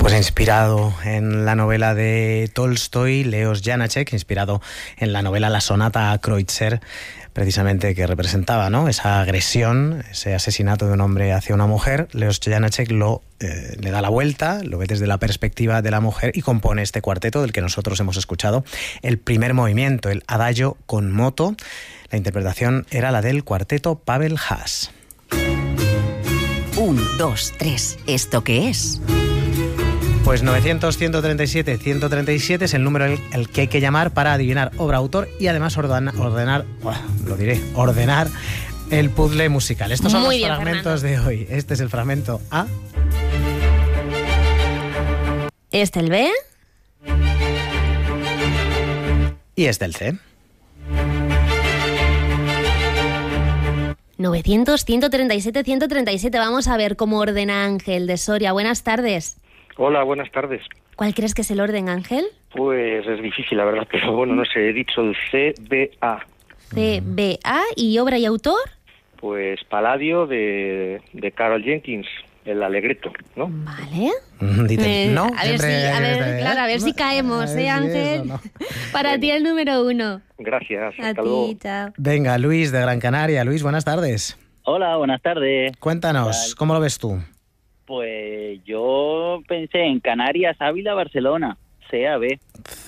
Pues inspirado en la novela de Tolstoy, Leos Janáček, inspirado en la novela La sonata a Kreutzer, precisamente que representaba, ¿no?, esa agresión, ese asesinato de un hombre hacia una mujer. Leos Janáček le da la vuelta, lo ve desde la perspectiva de la mujer y compone este cuarteto del que nosotros hemos escuchado el primer movimiento, el Adagio con moto. La interpretación era la del cuarteto Pavel Haas. 1, 2, 3. ¿Esto qué es? Pues 900-137-137 es el número al que hay que llamar para adivinar obra-autor y además ordenar el puzzle musical. Estos son los fragmentos de hoy. Este es el fragmento A. Este el B. Y este el C. 900-137-137. Vamos a ver cómo ordena Ángel de Soria. Buenas tardes. Hola, buenas tardes. ¿Cuál crees que es el orden, Ángel? Pues es difícil, la verdad, pero bueno, no sé, he dicho el CBA. CBA, ¿y obra y autor? Pues Palladio de Karol Jenkins, el Allegretto, ¿no? Vale. No, a ver si caemos, Ángel. No. Para ti el número 1. Gracias, hasta luego. Ti, chao. Venga, Luis de Gran Canaria. Luis, buenas tardes. Hola, buenas tardes. Cuéntanos, ¿cómo lo ves tú? Pues yo pensé en Canarias, Ávila, Barcelona, CAB.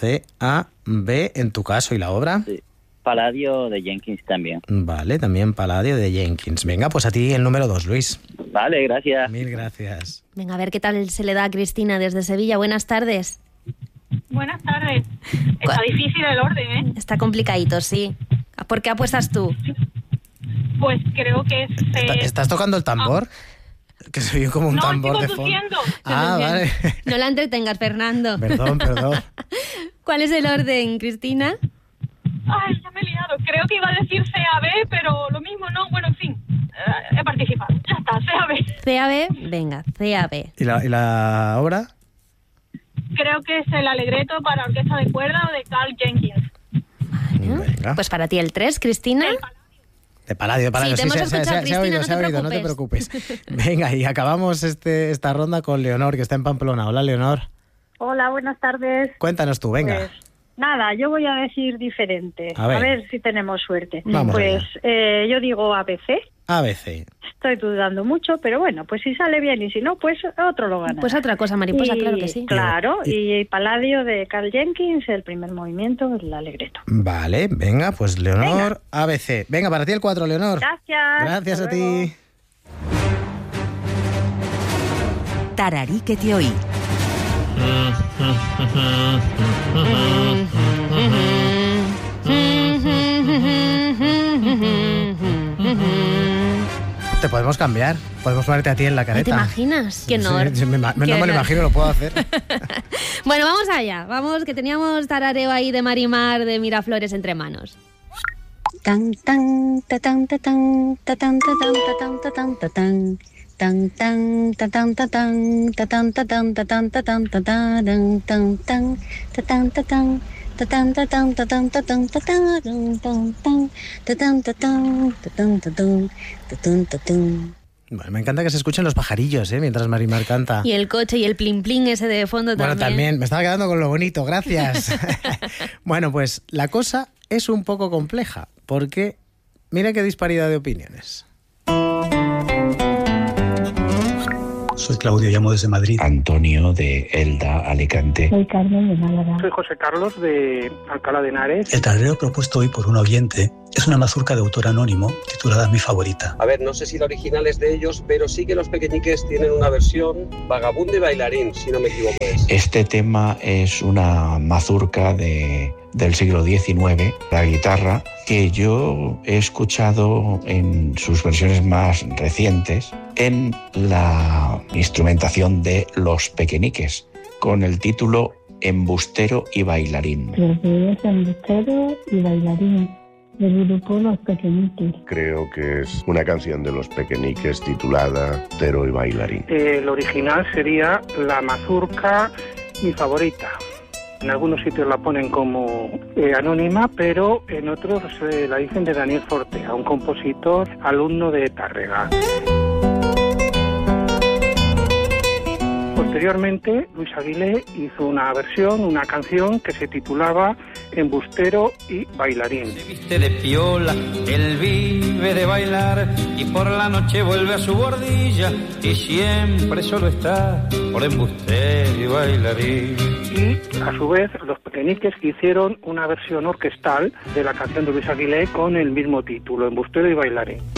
CAB en tu caso, ¿y la obra? Sí. Palladio de Jenkins también. Vale, también Palladio de Jenkins. Venga, pues a ti el número 2, Luis. Vale, gracias. Mil gracias. Venga, a ver qué tal se le da a Cristina desde Sevilla. Buenas tardes. Buenas tardes. Está difícil el orden, ¿eh? Está complicadito, sí. ¿Por qué apuestas tú? Pues creo que es... ¿Estás tocando el tambor? Que se oye como un tambor de fondo. Vale. No la entretengas, Fernando. Perdón. ¿Cuál es el orden, Cristina? Ay, ya me he liado. Creo que iba a decir CAB, pero lo mismo no. Bueno, en fin, he participado. Ya está, CAB. CAB, venga, CAB. ¿Y la obra? Creo que es el Allegretto para orquesta de cuerda de Karol Jenkins. Venga. Pues para ti el 3, Cristina. De Palladio. Sí, te hemos escuchado, Cristina, se ha oído, no te preocupes. Venga, y acabamos esta ronda con Leonor, que está en Pamplona. Hola, Leonor. Hola, buenas tardes. Cuéntanos tú, venga. Pues nada, yo voy a decir diferente. A ver si tenemos suerte. Vamos pues yo digo ABC. ABC. Estoy dudando mucho, pero bueno, pues si sale bien y si no, pues otro lo gana. Pues otra cosa, mariposa, claro que sí. Claro, y Palladio de Karol Jenkins, el primer movimiento, el Allegretto. Vale, venga, pues Leonor, ABC. Venga, para ti el 4, Leonor. Gracias. Gracias a ti. Tararí que te oí. Te podemos cambiar, podemos ponerte a ti en la careta. ¿Te imaginas? Sí, no me lo imagino, lo puedo hacer. Bueno, vamos allá, vamos, que teníamos tarareo ahí de Marimar de Miraflores entre manos. Tan tan ta tan ta tan ta tan ta tan ta tan ta tan tan tan ta tan ta tan ta tan ta tan ta tan ta tan ta tan tan tan ta tan ta tan ta tan ta tan ta tan ta tan ta tan tan tan ta tan ta tan ta tan ta tan ta tan ta tan. Bueno, me encanta que se escuchen los pajarillos, mientras Marimar canta. Y el coche y el plin plin ese de fondo también. Bueno, también, me estaba quedando con lo bonito, gracias. Bueno, pues la cosa es un poco compleja, porque mira qué disparidad de opiniones. Soy Claudio, llamo desde Madrid. Antonio de Elda, Alicante. Soy Carmen de Málaga. Soy José Carlos de Alcalá de Henares. El tarareo propuesto hoy por un oyente es una mazurca de autor anónimo titulada Mi Favorita. A ver, no sé si la original es de ellos, pero sí que los Pequeñiques tienen una versión Vagabundo y Bailarín, si no me equivoco. Este tema es una mazurca del siglo XIX, la guitarra, que yo he escuchado en sus versiones más recientes en la instrumentación de Los Pequeñiques, con el título Embustero y Bailarín. Creo que es Embustero y Bailarín, del grupo Los Pequeñiques. Creo que es una canción de Los Pequeñiques titulada Embustero y Bailarín. El original sería la mazurca Mi Favorita. En algunos sitios la ponen como anónima, pero en otros la dicen de Daniel Fortea, un compositor alumno de Tárrega. Posteriormente, Luis Aguilé hizo una versión, una canción que se titulaba Embustero y bailarín. Se viste de piola, él vive de bailar y por la noche vuelve a su bordilla y siempre solo está por embustero y bailarín. Y a su vez los Pequeñiques hicieron una versión orquestal de la canción de Luis Aguilé con el mismo título, Embustero y bailarín.